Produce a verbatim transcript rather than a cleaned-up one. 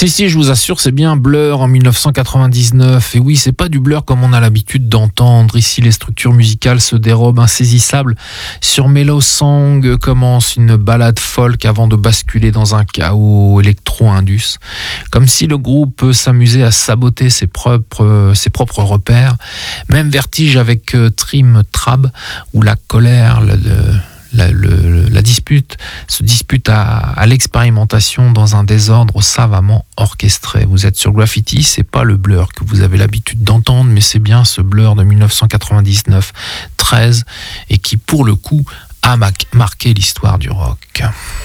Si, si, je vous assure, c'est bien Blur en mille neuf cent quatre-vingt-dix-neuf. Et oui, c'est pas du Blur comme on a l'habitude d'entendre. Ici, les structures musicales se dérobent insaisissables. Sur Mellow Song commence une ballade folk avant de basculer dans un chaos électro-indus. Comme si le groupe s'amusait à saboter ses propres, ses propres repères. Même vertige avec euh, Trim Trab, où la colère, le, La, le, la dispute se dispute à, à l'expérimentation dans un désordre savamment orchestré. Vous êtes sur Graffiti, c'est pas le Blur que vous avez l'habitude d'entendre, mais c'est bien ce Blur de mille neuf cent quatre-vingt-dix-neuf treize et qui, pour le coup, a marqué l'histoire du rock.